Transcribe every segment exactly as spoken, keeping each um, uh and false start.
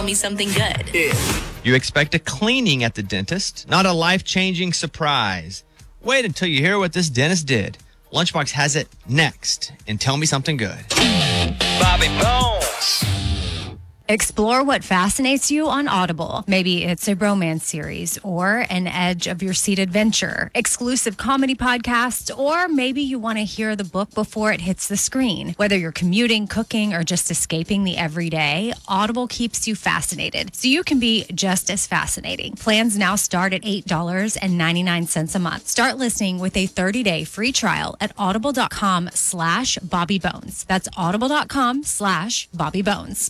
me something good. Yeah. You expect a cleaning at the dentist, not a life-changing surprise. Wait until you hear what this dentist did. Lunchbox has it next in Tell Me Something Good. Bobby Bones. Explore what fascinates you on Audible. Maybe it's a romance series or an edge of your seat adventure, exclusive comedy podcasts, or maybe you want to hear the book before it hits the screen. Whether you're commuting, cooking, or just escaping the everyday, Audible keeps you fascinated, so you can be just as fascinating. Plans now start at eight dollars and ninety-nine cents a month. Start listening with a thirty-day free trial at audible.com slash Bobby Bones. That's audible.com slash Bobby Bones.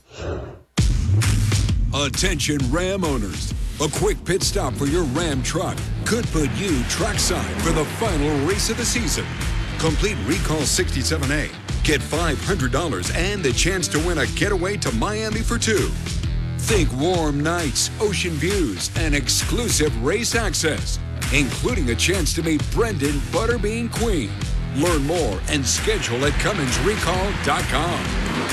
Attention Ram owners. A quick pit stop for your Ram truck could put you trackside for the final race of the season. Complete Recall sixty-seven A. Get five hundred dollars and the chance to win a getaway to Miami for two. Think warm nights, ocean views, and exclusive race access, including a chance to meet Brendan Butterbean Queen. Learn more and schedule at Cummins Recall dot com.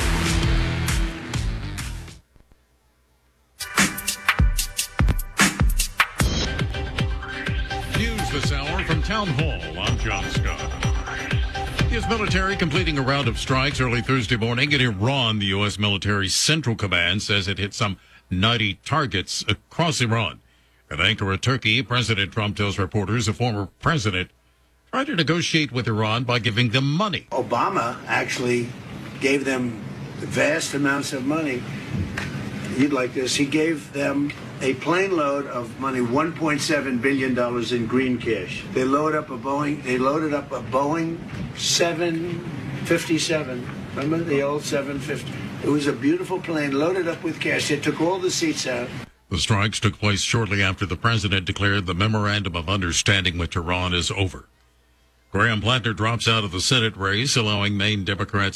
This hour from Town Hall, I'm John Scott. The U S military completing a round of strikes early Thursday morning in Iran. The U S military Central Command says it hit some ninety targets across Iran. At Ankara, Turkey, President Trump tells reporters a former president tried to negotiate with Iran by giving them money. Obama actually gave them vast amounts of money. You'd like this. He gave them a plane load of money, one point seven billion dollars in green cash. They load up a Boeing. They loaded up a Boeing seven fifty-seven. Remember the old seven fifty? It was a beautiful plane loaded up with cash. They took all the seats out. The strikes took place shortly after the president declared the memorandum of understanding with Tehran is over. Graham Plattner drops out of the Senate race, allowing Maine Democrats